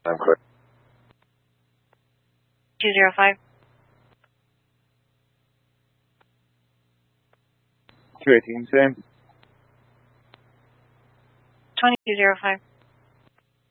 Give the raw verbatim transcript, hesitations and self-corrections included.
I'm clear. two zero five. two eighteen, same. twenty-two zero five.